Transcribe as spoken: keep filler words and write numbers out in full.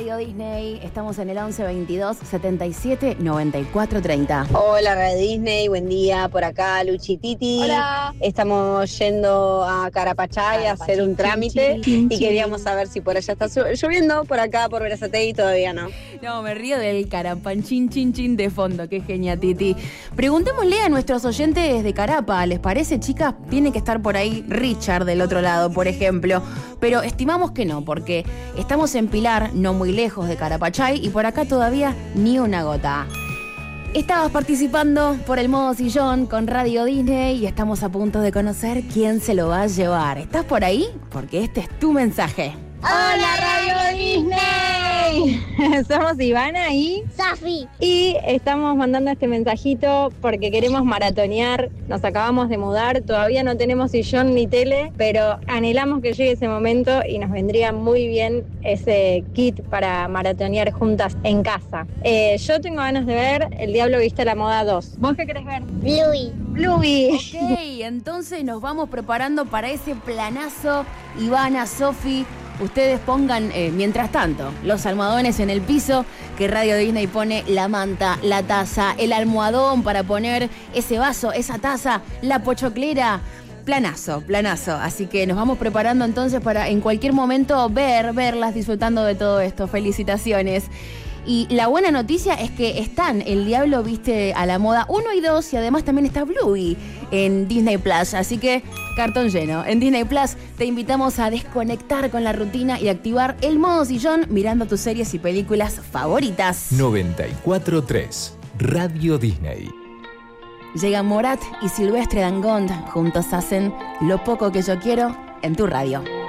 Radio Disney. Estamos en el once veintidós setenta y siete noventa y cuatro treinta. Hola Radio Disney, buen día, por acá Luchi Titi. Hola. Estamos yendo a Carapachay a hacer un trámite y queríamos saber si por allá está lloviendo, por acá por Berazategui todavía no. No, me río del carapanchín chin chin de fondo, qué genia Titi. Preguntémosle a nuestros oyentes de Carapa, ¿les parece, chicas? Tiene que estar por ahí Richard del otro lado, por ejemplo, pero estimamos que no, porque estamos en Pilar, no muy lejos de Carapachay, y por acá todavía ni una gota. Estabas participando por el modo sillón con Radio Disney y estamos a punto de conocer quién se lo va a llevar. ¿Estás por ahí? Porque este es tu mensaje. ¡Hola Radio Disney! Somos Ivana y Safi. Y estamos mandando este mensajito porque queremos maratonear. Nos acabamos de mudar, todavía no tenemos sillón ni tele, pero anhelamos que llegue ese momento y nos vendría muy bien ese kit para maratonear juntas en casa. Eh, yo tengo ganas de ver El Diablo Viste a la Moda dos. ¿Vos qué querés ver? Bluey. Bluey. Ok, entonces nos vamos preparando para ese planazo. Ivana, Sofi, ustedes pongan, eh, mientras tanto, los almohadones en el piso, que Radio Disney pone la manta, la taza, el almohadón para poner ese vaso, esa taza, la pochoclera. Planazo, planazo. Así que nos vamos preparando entonces para en cualquier momento ver, verlas, disfrutando de todo esto. Felicitaciones. Y la buena noticia es que están El Diablo Viste a la Moda uno y dos, y además también está Bluey en Disney Plus. Así que cartón lleno. En Disney Plus te invitamos a desconectar con la rutina y activar el modo sillón mirando tus series y películas favoritas. noventa y cuatro punto tres Radio Disney. Llegan Morat y Silvestre Dangond. Juntos hacen Lo Poco Que Yo Quiero en tu radio.